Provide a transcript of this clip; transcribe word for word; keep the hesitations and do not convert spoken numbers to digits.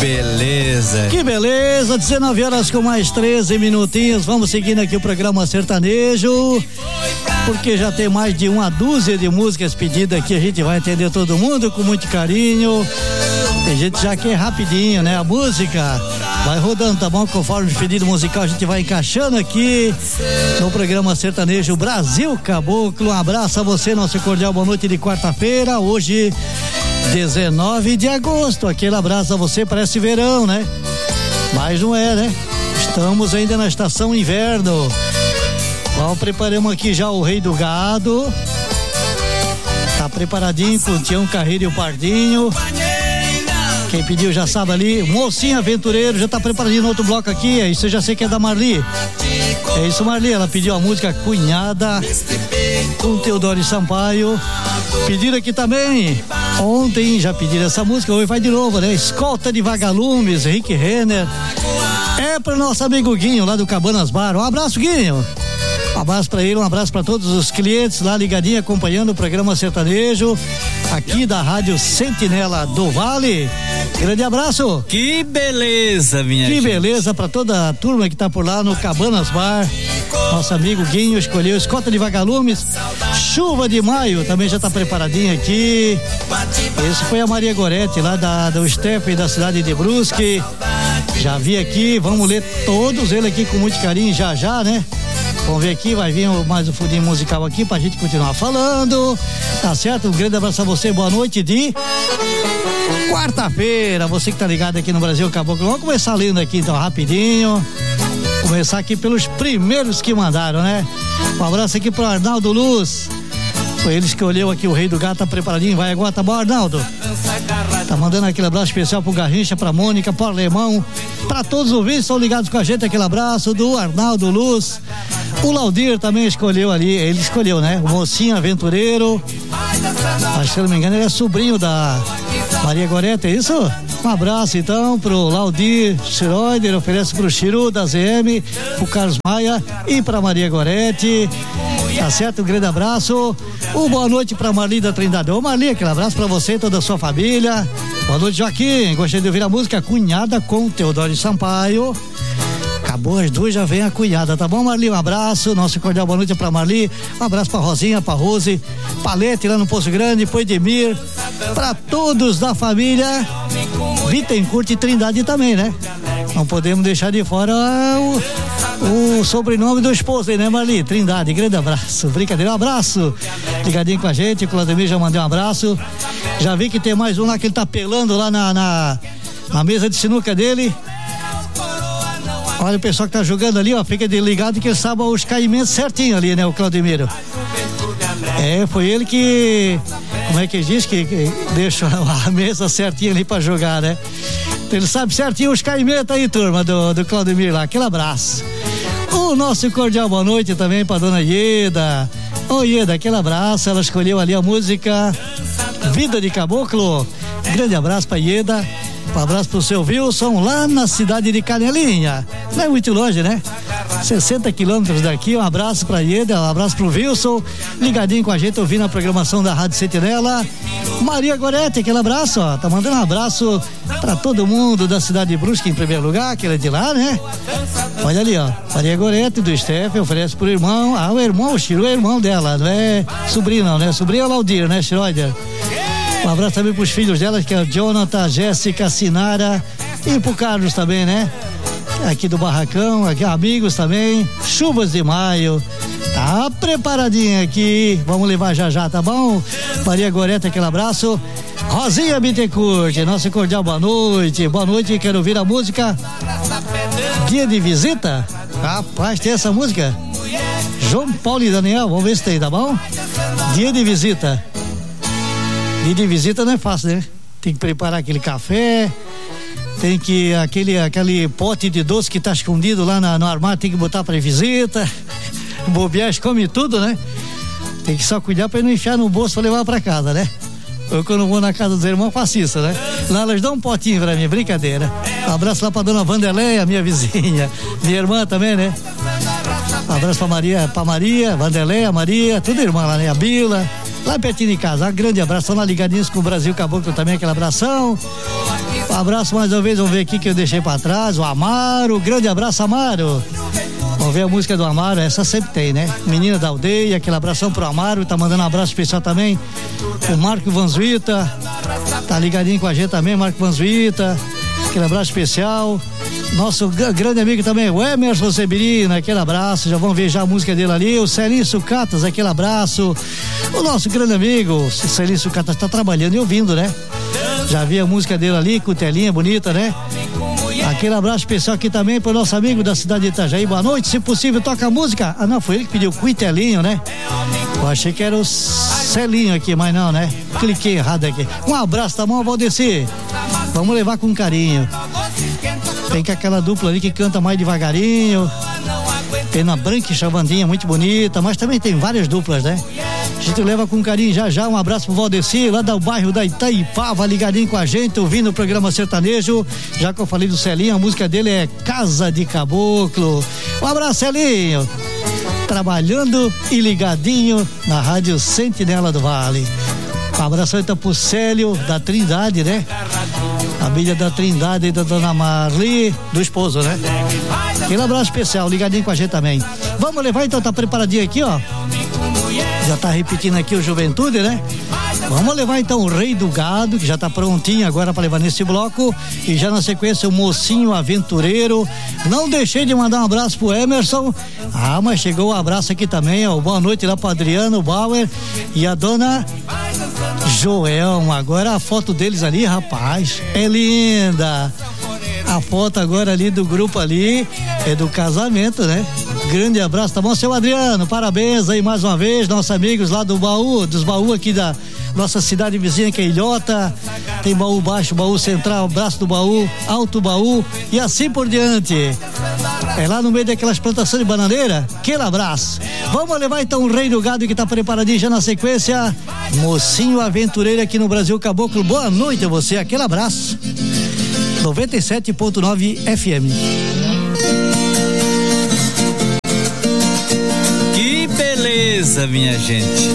beleza. Que beleza, dezenove horas com mais treze minutinhos. Vamos seguindo aqui o programa sertanejo, porque já tem mais de uma dúzia de músicas pedidas aqui. A gente vai atender todo mundo com muito carinho. Tem gente já que é rapidinho, né? A música vai rodando, tá bom? Conforme o pedido musical a gente vai encaixando aqui no programa sertanejo Brasil Caboclo. Um abraço a você, nosso cordial boa noite de quarta-feira, hoje dezenove de agosto. Aquele abraço a você, parece verão, né? Mas não é, né? Estamos ainda na estação inverno. Bom, preparamos aqui já o Rei do Gado. Tá preparadinho com o Tião Carreiro e o Pardinho. Quem pediu já sabe ali, Mocinho Aventureiro, já tá preparadinho no outro bloco aqui, é isso, eu já sei que é da Marli. É isso, Marli, ela pediu a música Cunhada, com Teodoro Sampaio. Pediram aqui também, ontem já pediram essa música, hoje vai de novo, né? Escolta de Vagalumes, Rick Renner. É pro nosso amigo Guinho, lá do Cabanas Bar. Um abraço, Guinho. Um abraço pra ele, um abraço pra todos os clientes lá ligadinho, acompanhando o programa sertanejo aqui da Rádio Sentinela do Vale. Grande abraço. Que beleza, minha Que gente. beleza pra toda a turma que tá por lá no Cabanas Bar. Nosso amigo Guinho escolheu Escolta de Vagalumes, Chuva de Maio, também já tá preparadinho aqui. Esse foi a Maria Gorete, lá da, do Step da cidade de Brusque. Já vi aqui, vamos ler todos eles aqui com muito carinho já já, né? Vamos ver aqui, vai vir mais um fundinho musical aqui pra gente continuar falando. Tá certo? Um grande abraço a você, boa noite de quarta-feira. Você que tá ligado aqui no Brasil Caboclo. Vamos começar lendo aqui então rapidinho. Começar aqui pelos primeiros que mandaram, né? Um abraço aqui pro Arnaldo Luz. Foi ele que escolheu aqui o Rei do Gato, tá preparadinho, vai agora, tá bom, Arnaldo? Tá mandando aquele abraço especial pro Garrincha, pra Mônica, pro Alemão, pra todos os ouvintes que estão ligados com a gente, aquele abraço do Arnaldo Luz. O Laudir também escolheu ali, ele escolheu, né? O Mocinho Aventureiro. Acho que, se não me engano, ele é sobrinho da Maria Gorete, é isso? Um abraço então pro Laudir Schroeder, oferece pro Chiru da Z M, pro Carlos Maia e pra Maria Gorete. Tá certo? Um grande abraço. Um boa noite pra Marli da Trindade. Ô Marli, aquele abraço pra você e toda a sua família. Boa noite, Joaquim. Gostei de ouvir a música Cunhada com Teodoro Sampaio. Acabou as duas, já vem a cunhada, tá bom, Marli? Um abraço, nosso cordial boa noite pra Marli, um abraço pra Rosinha, pra Rose, Palete lá no Poço Grande, pro Edmir, pra todos da família Bittencourt e Trindade também, né? Não podemos deixar de fora o, o sobrenome do esposo aí, né, Marli? Trindade, grande abraço, brincadeira, um abraço, ligadinho com a gente, o Claudemir já mandou um abraço, já vi que tem mais um lá que ele tá pelando lá na, na, na mesa de sinuca dele. Olha o pessoal que tá jogando ali, ó, fica ligado que ele sabe os caimentos certinho ali, né, o Claudemiro. É, foi ele que, como é que diz, que, que deixa a mesa certinha ali pra jogar, né? Então ele sabe certinho os caimentos aí, turma, do, do Claudemiro lá, aquele abraço. O nosso cordial boa noite também pra dona Ieda. Ô Ieda, aquele abraço, ela escolheu ali a música Vida de Caboclo. Grande abraço pra Ieda. Um abraço pro seu Wilson, lá na cidade de Canelinha. Não é muito longe, né? sessenta quilômetros daqui. Um abraço pra Ieda, um abraço pro Wilson, ligadinho com a gente, ouvindo a programação da Rádio Sentinela. Maria Gorete, aquele abraço, ó. Tá mandando um abraço pra todo mundo da cidade de Brusque, em primeiro lugar, que ela é de lá, né? Olha ali, ó. Maria Gorete do Steph oferece pro irmão. Ah, o irmão, o Chiro é irmão dela, não é sobrinho, não, né? Sobrinho é o Laudir, né, Schroeder? Um abraço também pros filhos delas, que é o Jonathan, a Jéssica, a Sinara e pro Carlos também, né? Aqui do Barracão, aqui amigos também. Chuvas de Maio. Tá preparadinho aqui. Vamos levar já já, tá bom? Maria Goreta, aquele abraço. Rosinha Bittencourt, nosso cordial boa noite. Boa noite, quero ouvir a música Dia de Visita. Rapaz, tem essa música? João Paulo e Daniel, vamos ver se tem, tá bom? Dia de Visita. Dia de visita não é fácil, né? Tem que preparar aquele café, tem que, aquele, aquele pote de doce que tá escondido lá na, no armário, tem que botar pra visita. Bobear, come tudo, né? Tem que só cuidar pra não enfiar no bolso pra levar pra casa, né? Eu, quando vou na casa dos irmãos, faço isso, né? Lá elas dão um potinho pra mim, brincadeira. Um abraço lá pra dona Vanderleia, minha vizinha, minha irmã também, né? Um abraço pra Maria, pra Maria, Vanderleia, Maria, tudo irmã lá, né? A Bila, lá pertinho de casa. Um grande abraço, lá ligadinhos com o Brasil Caboclo também, aquele abração. Um abraço mais uma vez, vamos ver aqui que eu deixei pra trás, o Amaro, grande abraço, Amaro. Vamos ver a música do Amaro, essa sempre tem, né? Menina da aldeia, aquele abração pro Amaro, tá mandando um abraço especial também. O Marco Vanzuita, tá ligadinho com a gente também, Marco Vanzuita, aquele abraço especial. Nosso grande amigo também, o Emerson Severino, aquele abraço, já vão ver já a música dele ali. O Celinho Sucatas, aquele abraço. O nosso grande amigo, o Celinho Sucatas, tá trabalhando e ouvindo, né? Já vi a música dele ali, com telinha bonita, né? Aquele abraço especial aqui também pro nosso amigo da cidade de Itajaí. Boa noite, se possível, toca a música. Ah, não, foi ele que pediu Cuitelinho, né? Eu achei que era o Celinho aqui, mas não, né? Cliquei errado aqui. Um abraço, tá bom, Valdeci? Vamos levar com carinho. Tem que aquela dupla ali que canta mais devagarinho. Tem na Branca e Chavandinha, muito bonita, mas também tem várias duplas, né? A gente leva com carinho já já. Um abraço pro Valdeci, lá do bairro da Itaipava, ligadinho com a gente, ouvindo o programa sertanejo. Já que eu falei do Celinho, a música dele é Casa de Caboclo. Um abraço, Celinho. Trabalhando e ligadinho na Rádio Sentinela do Vale. Um abraço então pro Célio da Trindade, né? A filha da Trindade e da dona Marli, do esposo, né? Aquele abraço especial, ligadinho com a gente também. Vamos levar então, tá preparadinho aqui, ó. Já tá repetindo aqui o Juventude, né? Vamos levar então o Rei do Gado, que já tá prontinho agora para levar nesse bloco. E já na sequência o Mocinho Aventureiro. Não deixei de mandar um abraço pro Emerson. Ah, mas chegou o um abraço aqui também, ó. Boa noite lá pro Adriano Bauer e a dona Joel. Agora a foto deles ali, rapaz, é linda. A foto agora ali do grupo ali é do casamento, né? Grande abraço, tá bom, seu Adriano? Parabéns aí mais uma vez, nossos amigos lá do baú, dos baú aqui da nossa cidade vizinha, que é Ilhota. Tem baú baixo, baú central, braço do baú, alto baú e assim por diante. É lá no meio daquelas plantações de bananeira. Aquele abraço. Vamos levar então o Rei do Gado, que tá preparadinho já na sequência. Mocinho Aventureiro aqui no Brasil Caboclo. Boa noite a você, aquele abraço. noventa e sete ponto nove F M. Que beleza, minha gente.